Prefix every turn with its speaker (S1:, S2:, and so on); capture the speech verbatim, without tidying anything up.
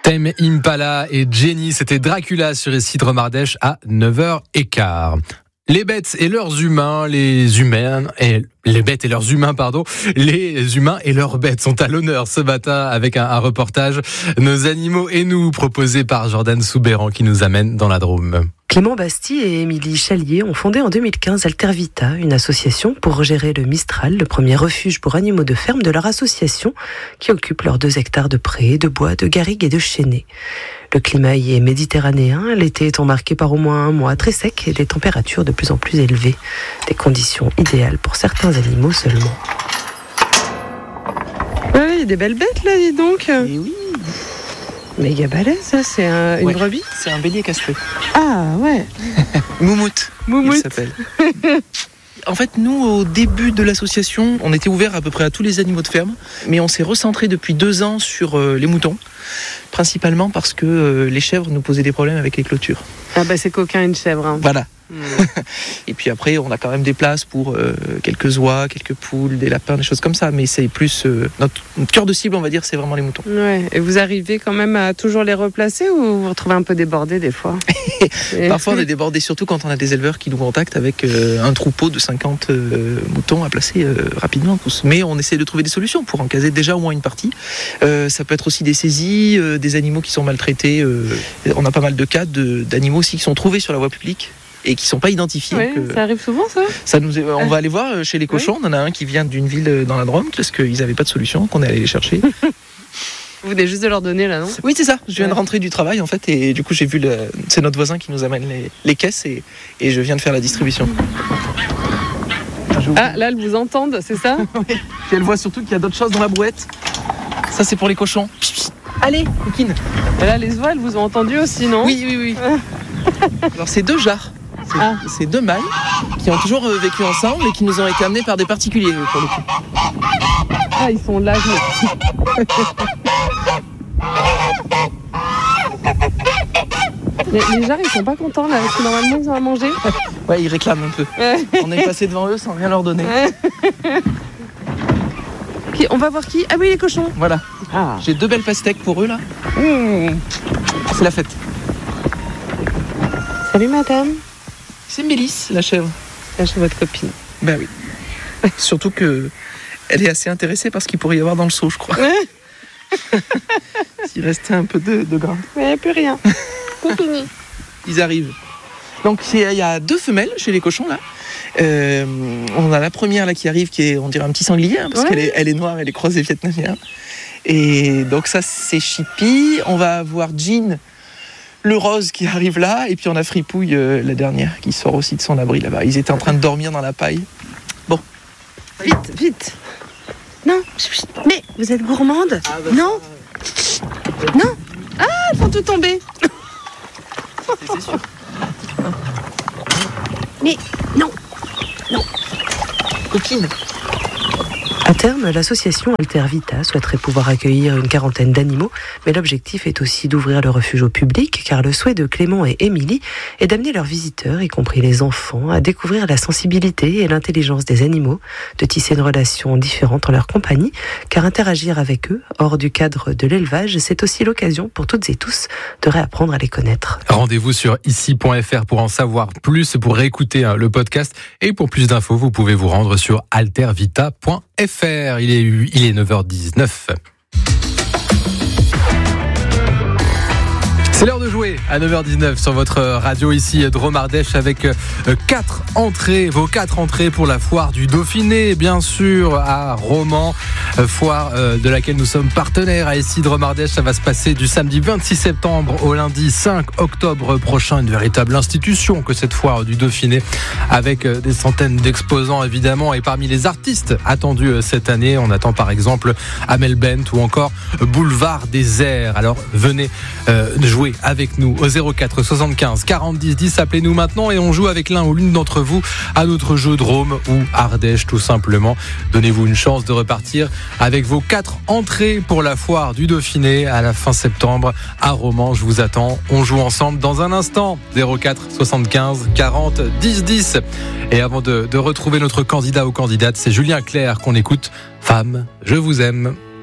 S1: Tame Impala et Jenny, c'était Dracula sur ici de Romardèche à neuf heures quinze. Les bêtes et leurs humains, les humains et les bêtes et leurs humains, pardon, les humains et leurs bêtes sont à l'honneur ce matin avec un, un reportage Nos animaux et nous proposé par Jordan Soubéran qui nous amène dans la Drôme.
S2: Clément Basti et Émilie Chalier ont fondé en deux mille quinze Altervita, une association pour gérer le Mistral, le premier refuge pour animaux de ferme de leur association qui occupe leurs deux hectares de prés, de bois, de garrigues et de chênaies. Le climat y est méditerranéen, l'été étant marqué par au moins un mois très sec et des températures de plus en plus élevées. Des conditions idéales pour certains animaux seulement.
S3: Ah, il y a des belles bêtes là, dis donc.
S4: Et oui.
S3: Méga balèze, ça, c'est un, une
S4: ouais,
S3: brebis.
S4: C'est un bélier castré.
S3: Ah ouais.
S4: Moumout.
S3: Moumout.
S4: Il s'appelle. En fait, nous, au début de l'association, on était ouvert à peu près à tous les animaux de ferme, mais on s'est recentré depuis deux ans sur euh, les moutons, principalement parce que euh, les chèvres nous posaient des problèmes avec les clôtures.
S3: Ah bah c'est coquin une chèvre. Hein.
S4: Voilà.
S3: Mmh.
S4: Et puis après, on a quand même des places pour euh, quelques oies, quelques poules, des lapins, des choses comme ça, mais c'est plus euh, notre, notre cœur de cible, on va dire, c'est vraiment les moutons.
S3: Ouais. Et vous arrivez quand même à toujours les replacer ou vous vous retrouvez un peu débordés des fois?
S4: Parfois on est débordé, surtout quand on a des éleveurs qui nous contactent avec euh, un troupeau de cinquante euh, moutons à placer euh, rapidement tous. Mais on essaie de trouver des solutions pour en caser déjà au moins une partie. Euh, ça peut être aussi des saisies, euh, des animaux qui sont maltraités. Euh, on a pas mal de cas de, d'animaux aussi qui sont trouvés sur la voie publique et qui ne sont pas identifiés.
S3: Oui,
S4: donc, euh,
S3: ça arrive souvent ça,
S4: ça nous est, On va aller voir chez les cochons. Oui. On en a un qui vient d'une ville dans la Drôme parce qu'ils n'avaient pas de solution, qu'on est allé les chercher.
S3: Vous venez juste de leur donner là, non?
S4: Oui, c'est ça. Je viens ouais. de rentrer du travail en fait et du coup j'ai vu le... c'est notre voisin qui nous amène les, les caisses et... et je viens de faire la distribution.
S3: Ah là, elles vous entendent, c'est ça?
S4: Oui. Puis elles voient surtout qu'il y a d'autres choses dans la brouette. Ça c'est pour les cochons. Allez, coquine.
S3: Et là, les oies, elles vous ont entendu aussi, non?
S4: Oui, oui, oui. Alors c'est deux jarres. C'est,
S3: ah.
S4: c'est deux mâles qui ont toujours vécu ensemble et qui nous ont été amenés par des particuliers pour le coup.
S3: Ah, ils sont là. les, les jarres, ils sont pas contents là, parce que normalement ils ont à manger.
S4: Ouais, ils réclament un peu. On est passé devant eux sans rien leur donner.
S3: Okay, on va voir qui? Ah oui, les cochons.
S4: Voilà.
S3: Ah.
S4: J'ai deux belles pastèques pour eux là. Mmh. C'est la fête.
S3: Salut madame.
S4: C'est Mélisse, la chèvre.
S3: Ah, c'est votre copine.
S4: Ben oui. Surtout que elle est assez intéressée par ce qu'il pourrait y avoir dans le seau, je crois. S'il restait un peu de, de gras.
S3: Mais il n'y a plus rien.
S4: Ils arrivent. Donc il y a deux femelles chez les cochons là. Euh, on a la première là qui arrive qui est, on dirait un petit sanglier hein, parce ouais. qu'elle est, elle est noire, elle est croisée vietnamienne. Et donc ça c'est Chippy. On va avoir Jean, le rose qui arrive là, et puis on a Fripouille, euh, la dernière, qui sort aussi de son abri là-bas. Ils étaient en train de dormir dans la paille. Bon.
S3: Vite, vite. Non, mais vous êtes gourmande? Ah bah, non ça... Non. Ah, elles font tout tomber.
S4: C'est sûr.
S3: Mais non, non.
S4: Coquine.
S2: À terme, l'association Altervita souhaiterait pouvoir accueillir une quarantaine d'animaux, mais l'objectif est aussi d'ouvrir le refuge au public, car le souhait de Clément et Émilie est d'amener leurs visiteurs, y compris les enfants, à découvrir la sensibilité et l'intelligence des animaux, de tisser une relation différente en leur compagnie, car interagir avec eux, hors du cadre de l'élevage, c'est aussi l'occasion pour toutes et tous de réapprendre à les connaître.
S1: Rendez-vous sur ici point f r pour en savoir plus, pour réécouter le podcast, et pour plus d'infos, vous pouvez vous rendre sur altervita point f r. Il est, il est neuf heures dix-neuf. C'est l'heure de jouer à neuf heures dix-neuf sur votre radio ici de Romardèche avec quatre entrées, vos quatre entrées pour la foire du Dauphiné, bien sûr, à Romans, foire de laquelle nous sommes partenaires à ici de Romardèche. Ça va se passer du samedi vingt-six septembre au lundi cinq octobre prochain. Une véritable institution que cette foire du Dauphiné, avec des centaines d'exposants évidemment, et parmi les artistes attendus cette année, on attend par exemple Amel Bent ou encore Boulevard des Airs. Alors venez euh, jouer avec nous au zéro quatre soixante-quinze quarante dix dix. Appelez-nous maintenant et on joue avec l'un ou l'une d'entre vous à notre jeu Drôme ou Ardèche tout simplement. Donnez-vous une chance de repartir avec vos quatre entrées pour la foire du Dauphiné à la fin septembre à Romans. Je vous attends. On joue ensemble dans un instant. zéro quatre soixante-quinze quarante dix dix. Et avant de, de retrouver notre candidat ou candidate, c'est Julien Clerc qu'on écoute. Femme, je vous aime.